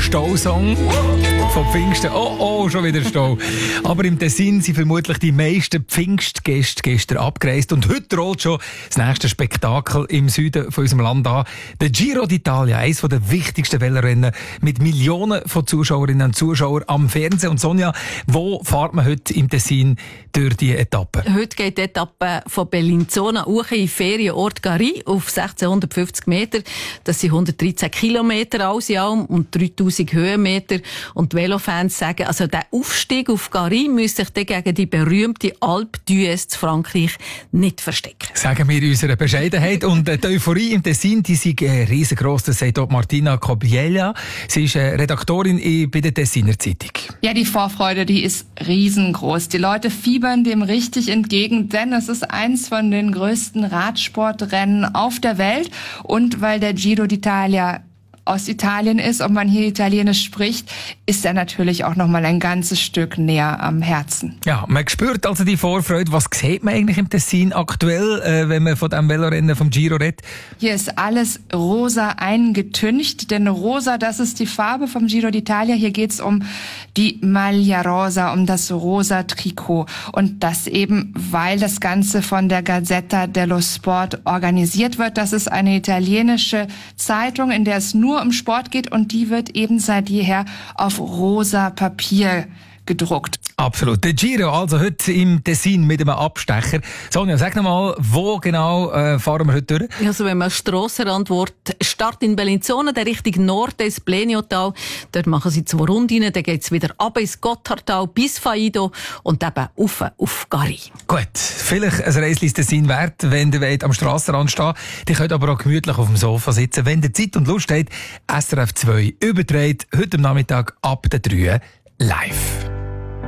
Stausong von Pfingsten. Oh, schon wieder Stau. Aber im Tessin sind vermutlich die meisten Pfingstgäste gestern abgereist. Und heute rollt schon das nächste Spektakel im Süden von unserem Land an. Der Giro d'Italia, eines der wichtigsten Velorennen mit Millionen von Zuschauerinnen und Zuschauern am Fernsehen. Und Sonja, wo fährt man heute im Tessin durch die Etappe? Heute geht die Etappe von Bellinzona hoch in den Ferienort Gari auf 1650 Meter. Das sind 113 Kilometer alles in allem und 3000 Höhenmeter. Und die Velofans sagen, also der Aufstieg auf Gari müsste sich gegen die berühmte Alpe d'Huez zu Frankreich nicht verstecken. Sagen wir unserer Bescheidenheit. Und die Euphorie im Tessin, die ist riesengroß. Das sagt auch Martina Cobiella. Sie ist Redaktorin bei der Tessiner Zeitung. Ja, die Vorfreude, die ist riesengroß. Die Leute fiebern dem richtig entgegen, denn es ist eins von den größten Radsportrennen auf der Welt. Und weil der Giro d'Italia aus Italien ist und man hier Italienisch spricht, ist er natürlich auch noch mal ein ganzes Stück näher am Herzen. Ja, man spürt also die Vorfreude. Was sieht man eigentlich im Tessin aktuell, wenn man von dem Velorennen vom Giro redet? Hier ist alles rosa eingetüncht, denn rosa, das ist die Farbe vom Giro d'Italia. Hier geht's um die Maglia Rosa, um das rosa Trikot. Und das eben, weil das Ganze von der Gazzetta dello Sport organisiert wird. Das ist eine italienische Zeitung, in der es nur um Sport geht, und die wird eben seit jeher auf rosa Papier gedruckt. Absolut. Der Giro, also heute im Tessin mit einem Abstecher. Sonja, sag noch mal, wo genau fahren wir heute durch? Also wenn man Strassenrand wird, Start in Bellinzona, der Richtung Norden ins Bleniotal. Dort machen sie 2 Runden, dann geht's wieder ab ins Gotthardtal bis Faido und eben auf Gari. Gut, vielleicht ein Reisli ins Tessin wert, wenn ihr wollt, am Strassenrand stehen. Die könnt aber auch gemütlich auf dem Sofa sitzen. Wenn ihr Zeit und Lust habt, SRF 2 überträgt heute am Nachmittag ab der 3 live.